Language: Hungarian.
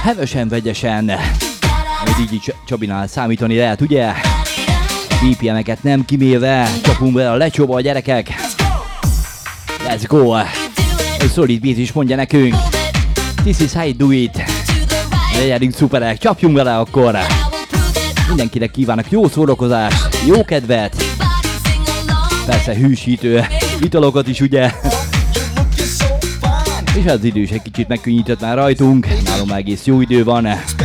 hevesen, vegyesen, amit így Csabinál számítani lehet, ugye? BPM-eket nem kimérve, csapunk bele a lecsóba a gyerekek. Let's go! Egy szolid beat is mondja nekünk. This is how you do it. Legyünk szuperek, csapjunk bele akkor. Mindenkinek kívánok jó szórakozást, jó kedvet. Persze hűsítő italokat is, ugye? És az idő is egy kicsit megkönnyített már rajtunk. Nálunk már egész jó idő van.